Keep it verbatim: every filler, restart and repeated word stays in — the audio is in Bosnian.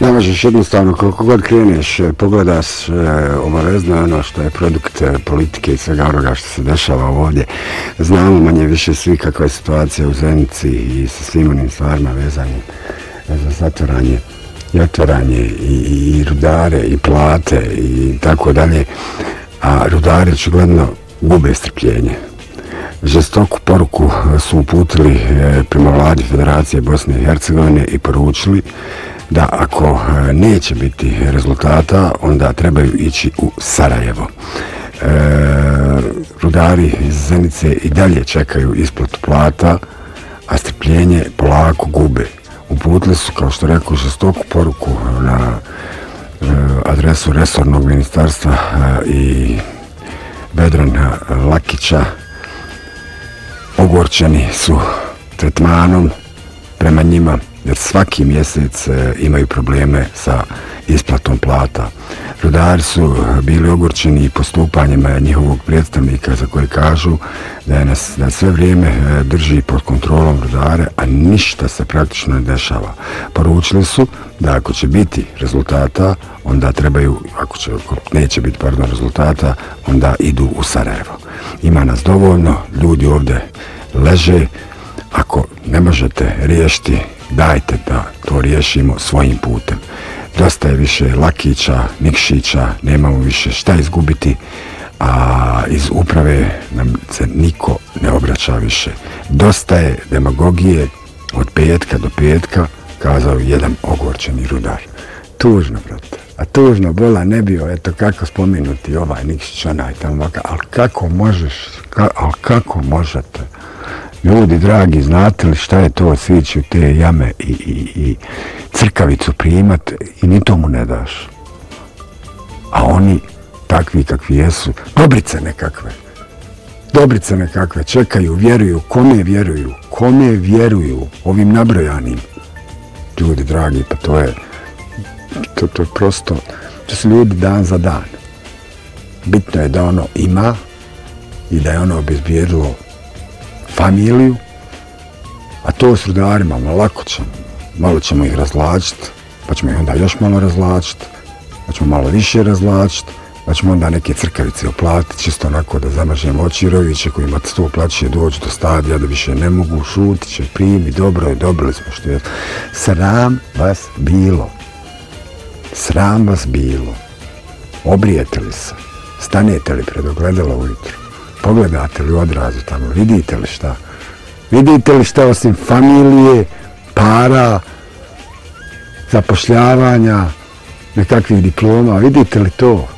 Ne možeš jednostavno, koliko god kreneš, pogledaš obavezno ono što je produkt politike i svega onoga što se dešava ovdje. Znamo manje više svi kakva je situacija u Zenici i sa svim onim stvarima vezanim za zatvaranje i otvaranje i, i rudare i plate i tako dalje. A rudari očigledno gube strpljenje. Žestoku poruku su uputili prema vladi Federacije Bosne i Hercegovine i poručili da ako neće biti rezultata, onda trebaju ići u Sarajevo. E, rudari iz Zenice i dalje čekaju isplatu plata, a strpljenje polako gube. Uputili su, kao što rekao, žestoku poruku na e, adresu resornog ministarstva e, i Vedrana Lakića. Ogorčeni su tretmanom prema njima, jer svaki mjesec imaju probleme sa isplatom plata. Rudari su bili ogorčeni i postupanjem njihovog predstavnika za koji kažu da je nas na sve vrijeme drži pod kontrolom rudare, a ništa se praktično ne dešava. Poručili su da ako će biti rezultata, onda trebaju, ako, će, ako neće biti pardon, rezultata, onda idu u Sarajevo. Ima nas dovoljno, ljudi ovdje leže, ako ne možete riješiti, dajte da to riješimo svojim putem. Dosta je više Lakića, Nikšića, nemamo više šta izgubiti, a iz uprave nam se niko ne obraća više. Dosta je demagogije od petka do petka, kazao jedan ogorčeni rudar. Tužno, brate. A tužno, bola ne bio, eto kako spomenuti ovaj Nikšić, onaj tamo vaka, ali kako možeš, ka, ali kako možete? Ljudi dragi, znate li šta je to svići u te jame i, i, i crkavicu primat i ni tomu ne daš. A oni, takvi kakvi jesu, dobrice nekakve, dobrice nekakve, čekaju, vjeruju, kome vjeruju, kome vjeruju, ovim nabrojanim. Ljudi dragi, pa to je, to, to je prosto, to su ljudi dan za dan. Bitno je da ono ima i da je ono obezbijedilo familiju, a to s rudarima, malo lako ćemo, malo ćemo ih razlačiti, pa ćemo ih onda još malo razlačiti, pa ćemo malo više razlačiti, pa ćemo onda neke crkavice oplatiti, čisto onako da zamažemo Očiroviće kojima to plaće doći do stadija da više ne mogu, šutit će, primi, dobro je, dobili smo što je. Sram vas bilo, sram vas bilo, obrijete li se, stanete li pred ogledalo ujutro, pogledate li u odrazu tamo, vidite li šta? Vidite li šta osim familije, para, zapošljavanja, nekakvih diploma, vidite li to?